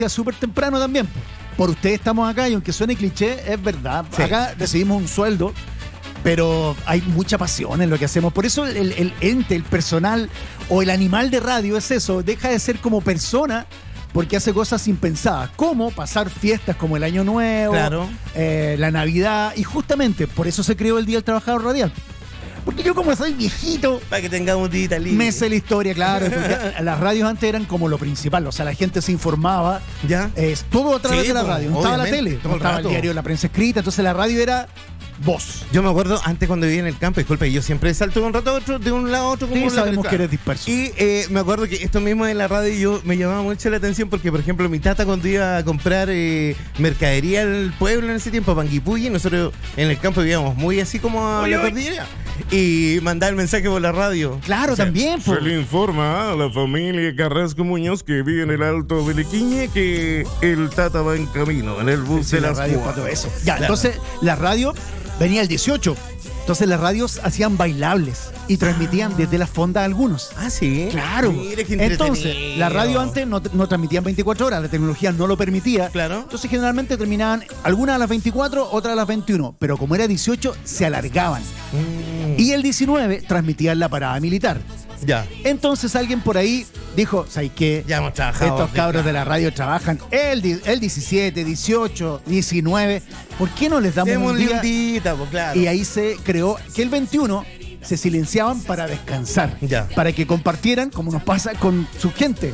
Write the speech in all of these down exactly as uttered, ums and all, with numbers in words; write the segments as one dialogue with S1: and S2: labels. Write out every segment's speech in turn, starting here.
S1: súper temprano también. Por ustedes estamos acá y aunque suene cliché, es verdad. Sí. Acá recibimos un sueldo, pero hay mucha pasión en lo que hacemos. Por eso el, el ente, el personal o el animal de radio es eso. Deja de ser como persona porque hace cosas impensadas. Como pasar fiestas como el Año Nuevo,
S2: claro.
S1: eh, la Navidad. Y justamente por eso se creó el Día del Trabajador Radial. Porque yo como soy viejito...
S2: Para que tengamos un día libre.
S1: Me sé la historia, claro. Las radios antes eran como lo principal. O sea, la gente se informaba.
S2: ¿Ya?
S1: Eh, todo a través
S2: sí,
S1: de la radio. No estaba la tele. No estaba
S2: rato.
S1: el diario, la prensa escrita. Entonces la radio era voz.
S2: Yo me acuerdo antes cuando vivía en el campo, disculpe, yo siempre salto de un rato a otro, de un lado a otro. Como
S1: sí, sabemos que eres disperso.
S2: Y eh, me acuerdo que esto mismo en la radio yo me llamaba mucho la atención porque, por ejemplo, mi tata cuando iba a comprar eh, mercadería al pueblo en ese tiempo, a Panguipulli, nosotros en el campo vivíamos muy así como a
S1: oye,
S2: la cordillera. Y mandar el mensaje por la radio.
S1: Claro, o sea, también.
S3: Se le informa a la familia Carrasco Muñoz que vive en el Alto de Lequiñe que el Tata va en camino en el bus
S1: sí,
S3: de
S1: la
S3: las
S1: radio
S3: cuatro.
S1: Eso. Ya, claro. Entonces la radio venía el dieciocho. Entonces las radios hacían bailables y transmitían ah. desde las fondas algunos.
S2: Ah, sí.
S1: Claro.
S2: Mire, qué
S1: entonces, la radio antes no, no transmitían veinticuatro horas, la tecnología no lo permitía.
S2: Claro.
S1: Entonces generalmente terminaban algunas a las veinticuatro, otras a las veintiuno. Pero como era dieciocho, se alargaban. Mm. Y el diecinueve transmitían la parada militar.
S2: Ya.
S1: Entonces alguien por ahí dijo, ¿sabes qué?
S2: Ya hemos trabajado.
S1: Estos cabros de la radio trabajan el, el diecisiete, dieciocho, diecinueve. ¿Por qué no les damos un día?
S2: Un dita, pues, claro.
S1: Y ahí se creó que el veintiuno se silenciaban para descansar.
S2: Ya.
S1: Para que compartieran, como nos pasa con su gente.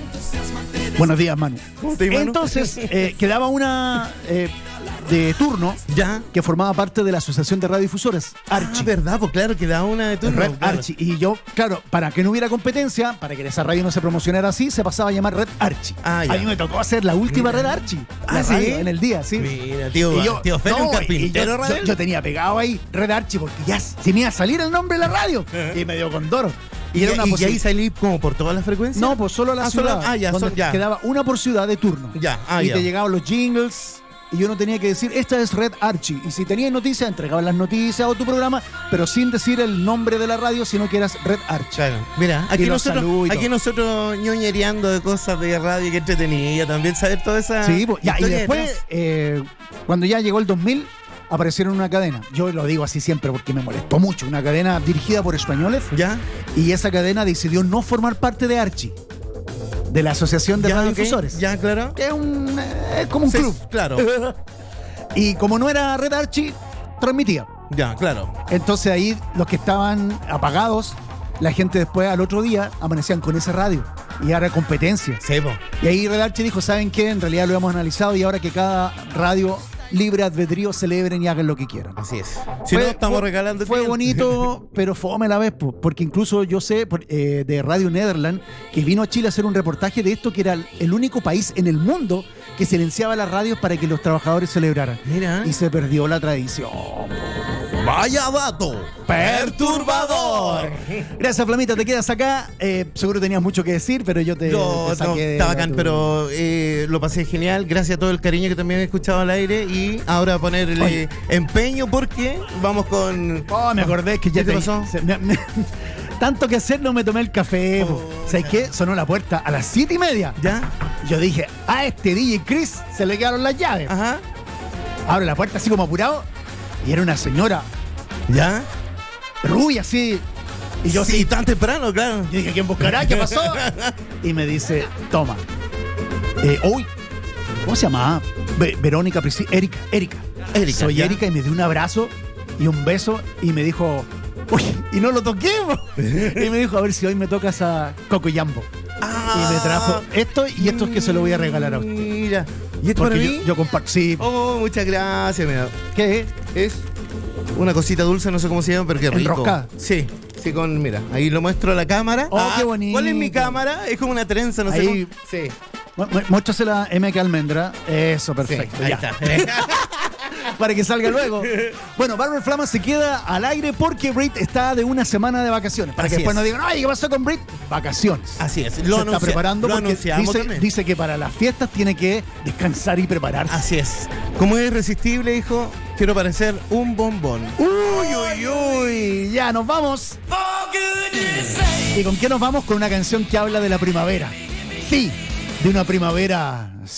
S1: Buenos días, Manu.
S2: ¿Cómo te Manu?
S1: Entonces, eh, quedaba una... Eh, de turno,
S2: ya,
S1: que formaba parte de la Asociación de Radiodifusores, Archi.
S2: Ah, verdad, pues claro, que daba una de turno.
S1: Red
S2: claro.
S1: Archi. Y yo, claro, para que no hubiera competencia, para que esa radio no se promocionara así, se pasaba a llamar Red Archi.
S2: Ah, ya.
S1: A mí me tocó hacer la última
S2: Mira.
S1: Red Archi.
S2: Ah,
S1: ¿sí?
S2: ¿sí?
S1: En el día, sí.
S2: Mira, tío,
S1: y yo,
S2: tío Fer,
S1: no,
S2: un carpintero,
S1: yo, yo, yo tenía pegado ahí Red Archi porque ya se me iba a salir el nombre de la radio. Y me dio con Doro.
S2: Y, y, era una y ahí salí como por todas las frecuencias.
S1: No, pues solo a la
S2: ah,
S1: ciudad.
S2: Solo, ah, ya, son, ya.
S1: Quedaba una por ciudad de turno.
S2: Ya, ah,
S1: y
S2: ya.
S1: te llegaban los jingles. Y yo no tenía que decir, esta es Red Archie. Y si tenías noticias, entregaban las noticias o tu programa, pero sin decir el nombre de la radio, sino que eras Red Archie.
S2: Claro. Mira, aquí
S1: y
S2: nosotros, aquí nosotros ñoñereando de cosas de radio que entretenía, también saber toda esa.
S1: Sí, pues, ya, y después, eh, cuando ya llegó el dos mil, aparecieron una cadena. Yo lo digo así siempre porque me molestó mucho. Una cadena dirigida por españoles.
S2: Ya.
S1: Y esa cadena decidió no formar parte de Archie. De la Asociación de
S2: ya,
S1: Radiodifusores.
S2: Okay. Ya, claro.
S1: Que es un, eh, como un
S2: sí,
S1: club.
S2: Claro.
S1: Y como no era Red Archie, transmitía.
S2: Ya, claro.
S1: Entonces ahí los que estaban apagados, la gente después al otro día amanecían con esa radio. Y ahora competencia.
S2: Sí, po.
S1: Y ahí Red Archie dijo, ¿saben qué? En realidad lo hemos analizado y ahora que cada radio libre albedrío celebren y hagan lo que quieran.
S2: Así es. Si
S1: fue,
S2: no, estamos
S1: fue,
S2: regalando.
S1: Fue bien. Bonito, pero fome a la vez, porque incluso yo sé por, eh, de Radio Nederland que vino a Chile a hacer un reportaje de esto, que era el único país en el mundo que silenciaba las radios para que los trabajadores celebraran.
S2: Mira.
S1: Y se perdió la tradición.
S2: Vaya dato perturbador.
S1: Gracias, Flamita, te quedas acá. Eh, seguro tenías mucho que decir, pero yo te,
S2: yo,
S1: te saqué
S2: no,
S1: de
S2: está bacán,
S1: tu...
S2: pero eh, lo pasé genial. Gracias a todo el cariño que también he escuchado al aire. Y ahora a ponerle Oye. empeño porque vamos con...
S1: Oh, me acordé que ya
S2: ¿Qué te
S1: te
S2: pasó?
S1: Se, me, me, tanto que hacer, no me tomé el café. Oh. ¿Sabes qué? Sonó la puerta a las siete y media.
S2: ¿Ya?
S1: Yo dije, a este D J Chris se le quedaron las llaves.
S2: Ajá.
S1: Abro la puerta así como apurado y era una señora.
S2: ¿Ya?
S1: Rubia, así. Y yo
S2: sí,
S1: sí,
S2: tan temprano, claro.
S1: Yo dije, ¿quién buscará? ¿Qué pasó? Y me dice, toma. Eh, uy, ¿cómo se llama? Ve- Verónica, Prisi- Erika, Erika.
S2: Erika,
S1: Soy
S2: ¿ya?
S1: Erika y me dio un abrazo y un beso y me dijo, uy, y no lo toqué. Y me dijo, a ver si hoy me tocas a Coco Yambo.
S2: Ah,
S1: Y me trajo esto y esto es que se lo voy a regalar a usted.
S2: Mira. ¿Y esto
S1: Porque
S2: para
S1: yo,
S2: mí?
S1: yo comparto. Sí.
S2: Oh, muchas gracias, mira.
S1: ¿Qué?
S2: Es una cosita dulce, no sé cómo se llama, pero qué rico.
S1: ¿Enroscada?
S2: Sí, sí, con, mira, ahí lo muestro a la cámara.
S1: Oh, qué bonito.
S2: ¿Cuál es mi cámara? Es como una trenza, no sé
S1: Ahí.
S2: cómo. Sí.
S1: Mu- mu- Muéstrasela a M K Almendra. Eso, perfecto.
S2: Sí, ahí
S1: ya.
S2: está.
S1: Para que salga luego. Bueno, Barber Flama se queda al aire porque Brit está de una semana de vacaciones. Para
S2: Así
S1: que después
S2: es.
S1: no digan, ay, ¿qué pasó con Brit? Vacaciones.
S2: Así es.
S1: Se
S2: Lo
S1: está
S2: anuncia-
S1: preparando
S2: lo
S1: porque
S2: anunciamos
S1: dice,
S2: también.
S1: dice que para las fiestas tiene que descansar y prepararse.
S2: Así es. Como es irresistible, hijo, quiero parecer un bombón.
S1: Uy, uy, uy. Ya, nos vamos. ¿Y con qué nos vamos? Con una canción que habla de la primavera. Sí, de una primavera